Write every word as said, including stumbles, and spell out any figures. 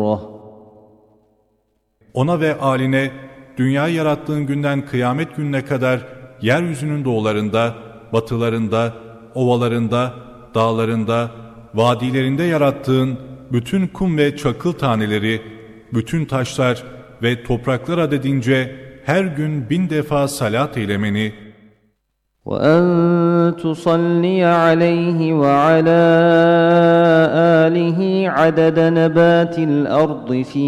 ذرة Ona ve âline dünyayı yarattığın günden kıyamet gününe kadar yeryüzünün doğularında, batılarında, ovalarında, dağlarında, vadilerinde yarattığın bütün kum ve çakıl taneleri, bütün taşlar ve topraklar adedince her gün bin defa salat eylemeni وأن تصلي عليه وعلى آله عدد نبات الأرض في